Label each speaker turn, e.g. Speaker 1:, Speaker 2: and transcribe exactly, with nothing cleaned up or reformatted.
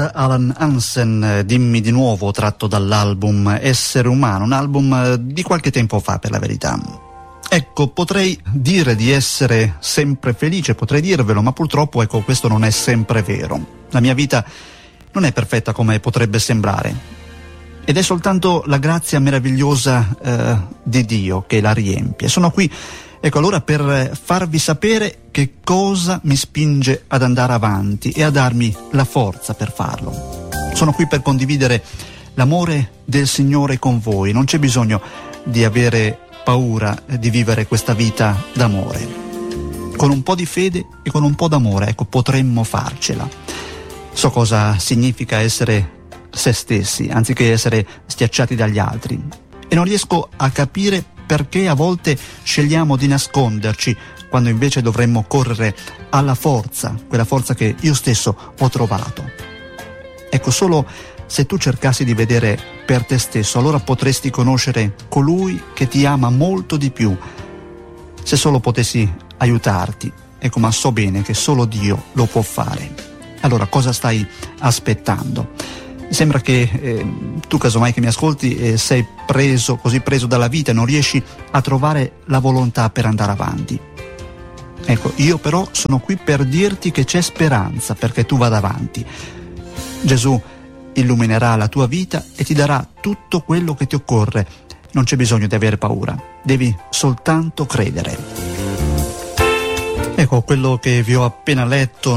Speaker 1: Alan Hansen, Dimmi di nuovo, tratto dall'album Essere umano, un album di qualche tempo fa per la verità. Ecco, potrei dire di essere sempre felice, potrei dirvelo, ma purtroppo ecco, questo non è sempre vero. La mia vita non è perfetta come potrebbe sembrare ed è soltanto la grazia meravigliosa eh, di Dio che la riempie. Sono qui ecco allora per farvi sapere che cosa mi spinge ad andare avanti e a darmi la forza per farlo. Sono qui per condividere l'amore del Signore con voi. Non c'è bisogno di avere paura di vivere questa vita d'amore. Con un po' di fede e con un po' d'amore, ecco, potremmo farcela. So cosa significa essere se stessi, anziché essere schiacciati dagli altri. E non riesco a capire perché a volte scegliamo di nasconderci quando invece dovremmo correre alla forza, quella forza che io stesso ho trovato. Ecco, solo se tu cercassi di vedere per te stesso, allora potresti conoscere colui che ti ama molto di più. Se solo potessi aiutarti, ecco, ma so bene che solo Dio lo può fare. Allora cosa stai aspettando? Sembra che eh, tu casomai che mi ascolti eh, sei preso, così preso dalla vita e non riesci a trovare la volontà per andare avanti. Ecco, io però sono qui per dirti che c'è speranza perché tu vada avanti. Gesù illuminerà la tua vita e ti darà tutto quello che ti occorre. Non c'è bisogno di avere paura, devi soltanto credere. Ecco, quello che vi ho appena letto